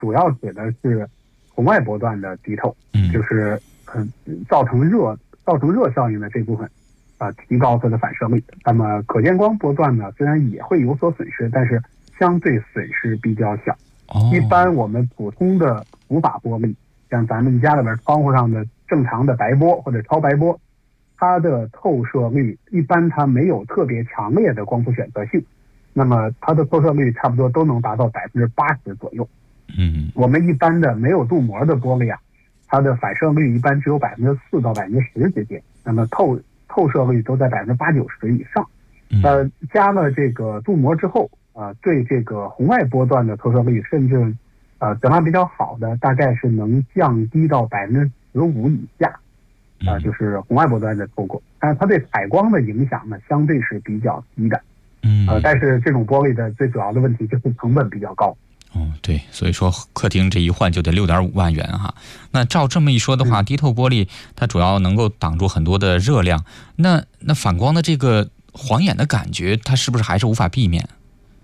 主要指的是红外波段的低透，就是造成热效应的这部分提高它的反射率。那么可见光波段呢，虽然也会有所损失，但是相对损失比较小。一般我们普通的无法玻璃，像咱们家里边窗户上的正常的白波或者超白波，它的透射率一般它没有特别强烈的光谱选择性，那么它的透射率差不多都能达到80%左右。我们一般的没有镀膜的玻璃它的反射率一般只有4%到10%之间，那么透射率都在80%、90%以上。加了这个镀膜之后对这个红外波段的透射率，甚至质量比较好的，大概是能降低到15%以下。就是红外波段的透过，但是它对采光的影响呢，相对是比较低的。但是这种玻璃的最主要的问题就是成本比较高。 对，所以说客厅这一换就得6.5万元哈。那照这么一说的话，低透玻璃它主要能够挡住很多的热量，那反光的这个晃眼的感觉，它是不是还是无法避免？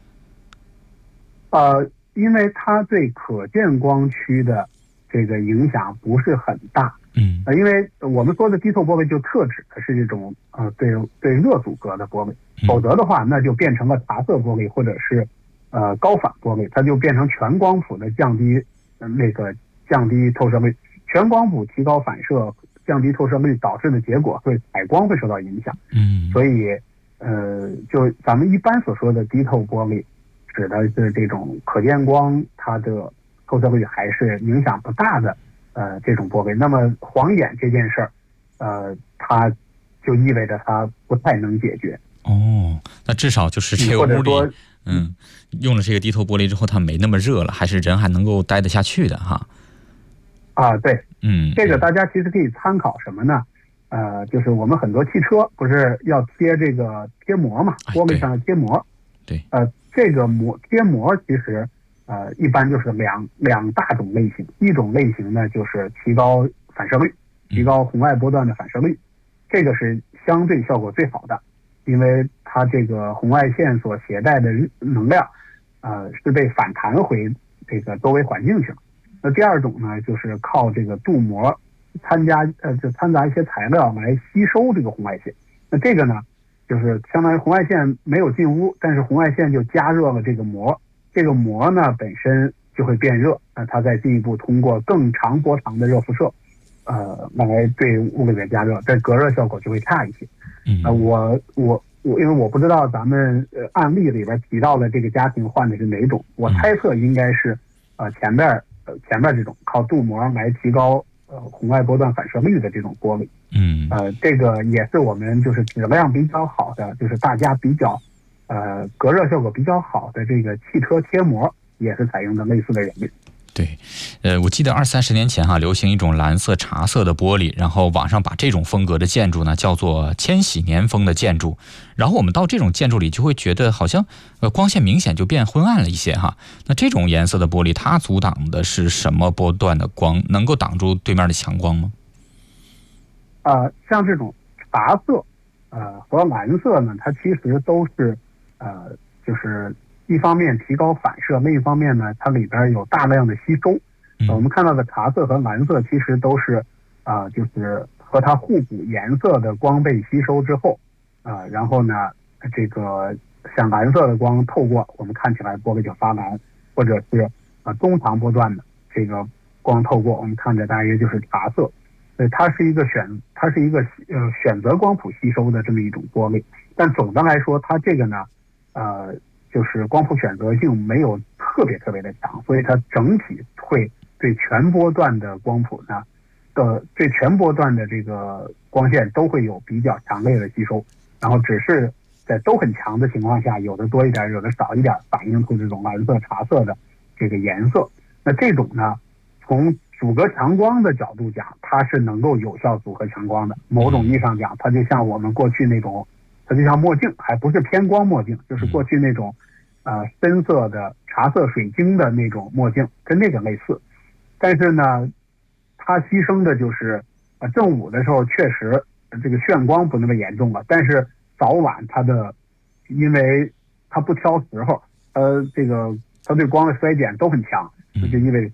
因为它对可见光区的这个影响不是很大。因为我们说的低透玻璃就特指的是这种对热阻隔的玻璃，否则的话那就变成了茶色玻璃或者是高反玻璃，它就变成全光谱的降低透射率，全光谱提高反射降低透射率导致的结果会采光会受到影响。所以就咱们一般所说的低透玻璃指的是这种可见光它的透射率还是影响不大的这种玻璃。那么晃眼这件事儿它就意味着它不太能解决。 那至少就是这个屋里用了这个低透玻璃之后，它没那么热了，还是人还能够待得下去的哈。 对，这个大家其实可以参考什么呢？就是我们很多汽车不是要贴这个贴膜嘛，玻璃上的贴膜。 对， 这个贴膜其实一般就是两大种类型，一种类型呢就是提高反射率，提高红外波段的反射率，这个是相对效果最好的，因为它这个红外线所携带的能量是被反弹回这个周围环境去了。那第二种呢，就是靠这个镀膜掺杂一些材料来吸收这个红外线。那这个呢，就是相当于红外线没有进屋，但是红外线就加热了这个膜，这个膜呢本身就会变热，那它再进一步通过更长波长的热辐射来对屋里面加热，这隔热效果就会差一些。因为我不知道咱们案例里边提到的这个家庭换的是哪种，我猜测应该是前面这种靠镀膜来提高红外波段反射率的这种玻璃。这个也是我们就是质量比较好的，就是大家比较隔热效果比较好的这个汽车贴膜也是采用的类似的原理。 对，我记得20-30年前流行一种蓝色茶色的玻璃，然后网上把这种风格的建筑呢叫做千禧年风的建筑，然后我们到这种建筑里就会觉得好像光线明显就变昏暗了一些哈。那这种颜色的玻璃它阻挡的是什么波段的光？能够挡住对面的强光吗？ 像这种茶色和蓝色呢，它其实都是就是一方面提高反射，另一方面呢，它里边有大量的吸收。我们看到的茶色和蓝色其实都是就是和它互补颜色的光被吸收之后然后呢，这个像蓝色的光透过，我们看起来玻璃就发蓝，或者是中长波段的这个光透过，我们看着大约就是茶色。所以它是一个选择光谱吸收的这么一种玻璃。但总的来说，它这个呢就是光谱选择性没有特别的强，所以它整体会对全波段的光谱呢对全波段的这个光线都会有比较强烈的吸收，然后只是在都很强的情况下，有的多一点，有的少一点，反映出这种蓝色茶色的这个颜色。那这种呢，从阻隔强光的角度讲，它是能够有效阻隔强光的。某种意义上讲，它就像我们过去那种，它就像墨镜，还不是偏光墨镜，就是过去那种深色的茶色水晶的那种墨镜，跟那个类似。但是呢，它牺牲的就是正午的时候确实这个眩光不那么严重了，但是早晚因为它不挑时候，它对光的衰减都很强，就意味着